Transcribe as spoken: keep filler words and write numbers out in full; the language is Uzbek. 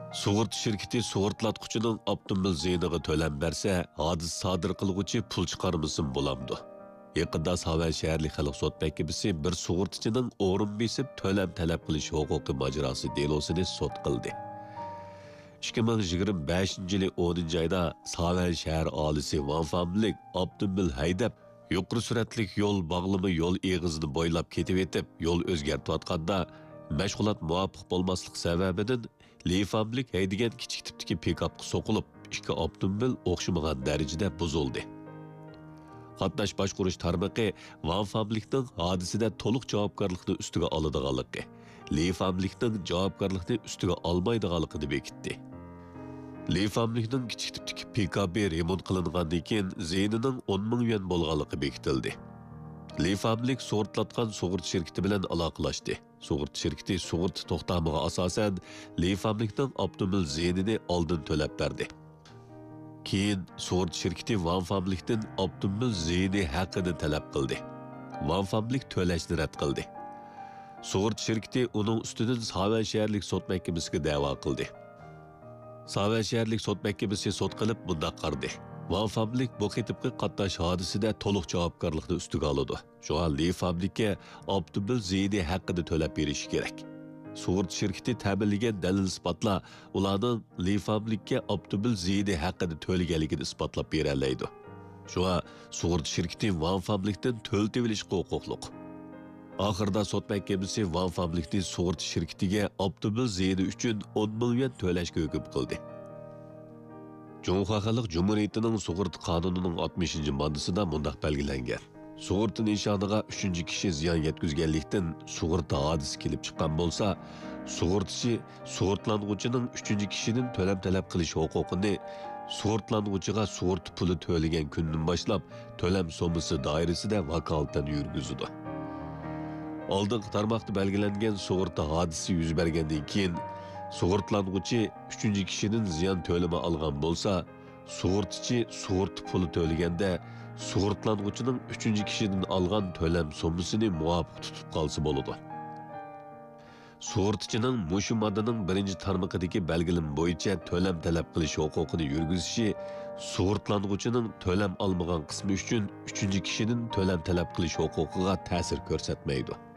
Sug'urta şirketi sug'urtlatquchining avtomobil ziyiniga to'lam bersa, hodisa sodir qilguvchi pul chiqarmasin bo'lamdi. Yaqinda Savan shaharlik xalq sud mahkamasi bir sug'urtachining o'rin besib to'lam talab qilish huquqi mojarosi delosini sud qildi. ikki ming yigirma beshinchi yili o'ninchi oyda Savan shahar aholisi vanfamlik avtomobil haydab yuqori suratli yo'l bog'lama yo'l eg'izini bo'ylab ketib etib, yo'l o'zgartayotganda mashg'ulot muvofiq bo'lmaslik sababidan lifamlik haydigan kichik tipdagi pikapga so'qilib, ikki avtomobil o'xshamagan darajada buzildi. Qatnash boshqarish tarmoqi vanfamlikning hodisada to'liq javobgarlikni ustiga oladiganligi, lifamlikning javobgarlikni ustiga olmaydiganligini bekitdi. Lifamlikning kichik tipdagi pikapi remont qilingandan keyin ziynining o'n ming yuan bo'lganligi bekitildi. Lifamlik sug'urtlatgan sug'urta shirkati bilan aloqalashdi. Sug'urta shirkati sug'urta to'xtamiga asosan Lifamlikning avtomobil ziyinini oldin to'lab berdi. Keyin sug'urta shirkati Vanfamlikdan avtomobil ziyini haqini talab qildi. Vanfamlik to'lashni rad qildi. Sug'urta shirkati uning ustidan Savan shaharlik sud mahkamasiga da'vo qildi. Savan shaharlik sud mahkamasi sud qilib bundaq qardi. Vanfamlik bu qetibki qatnash hodisida to'liq javobgarlikni ustiga oladi. Shunga Lifamlikka avtomobil ziyini haqini to'lab berishi kerak. Sug'urta shirkati ta'minlagan dalil isbotla ularning Lifamlikka avtomobil ziyini haqini to'laganligini isbotlab bera oladi. Shunga sug'urta shirkati Vanfamlikdan to'lab olishga huquqliq. Oxirida sud mahkamasi Vanfamlikning sug'urta shirkatiga avtomobil ziyini uchun o'n ming yuan to'lashga hukm qildi. Cumhuriyet Xalq Cumhuriyetining sug'urta qonunining oltmishinchi moddasida mundaq belgilangan. Sug'urta nishoniga uchinchi kishi ziyon yetkazganlikdan sug'urta hodisi kelib chiqqan bo'lsa, sug'urtachi sug'urtlanuvchining uchinchi kishidan to'lam talab qilish huquqini sug'urtlanuvchiga sug'urta puli to'lagan kundan boshlab to'lam so'misi doirasida vakolatdan yurgizadi. Oldingi tarmoqda belgilangan sug'urta hodisi yuz bergandan keyin sug'urtlanuvchi uchinchi kishidan ziyon to'lami olgan bo'lsa, sug'urtachi sug'urta puli to'laganda sug'urtlanuvchining uchinchi kishidan olgan to'lam summasini muvofiq tutib qolsa bo'ladi. Sug'urtachining mushu moddaning birinchi tarmoqidagi belgilim bo'yicha to'lam talab qilish huquqini yurgizishi sug'urtlanuvchining to'lam olmagan qismi uchun uchinchi kishining to'lam talab qilish huquqiga ta'sir ko'rsatmaydi.